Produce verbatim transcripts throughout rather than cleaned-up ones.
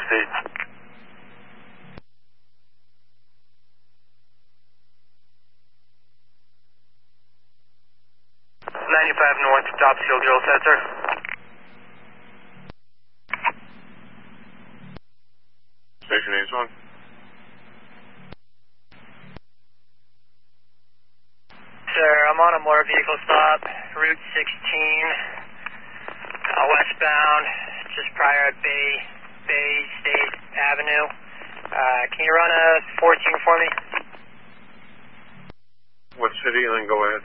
speed. ninety-five north, top seal, drill set, sir. Station eight one. Sir, I'm on a motor vehicle stop, Route sixteen, uh, westbound, just prior at Bay, Bay State Avenue. Uh, can you run a fourteen for me? What city, and then go ahead.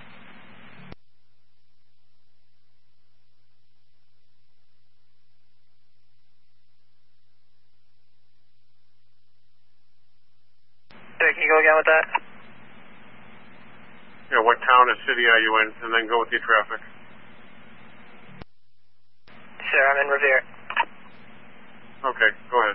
Sir, can you go again with that? Yeah, what town or city are you in, and then go with your traffic. Sir, I'm in Revere. Okay, go ahead.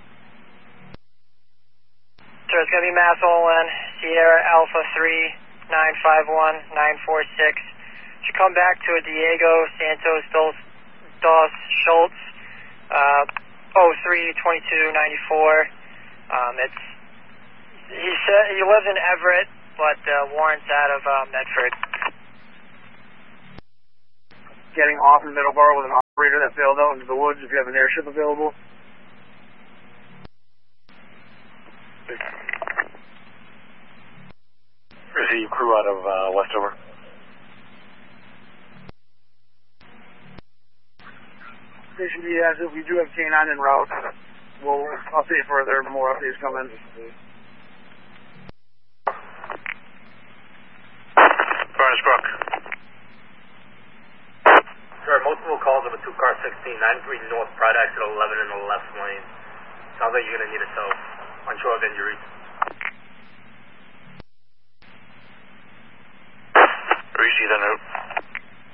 Sir, it's going to be Mass Olin, Sierra Alpha three nine five one nine four six. Should come back to a Diego Santos Dos, Dos Schultz, uh, oh three twenty-two ninety-four. Um, it's, he said, he lives in Everett, but uh, warrants out of uh, Medford. Getting off in Middleborough with an operator that failed out into the woods if you have an airship available. Receive crew out of uh, Westover. Station B has it. We do have K nine en route. We'll update further. More updates coming. Furnace Brook. Sir, multiple calls of a two-car sixteen, ninety-three north, Pride exit eleven in the left lane. Sounds like you're going to need a tow. Unsure of injuries. Receive en route.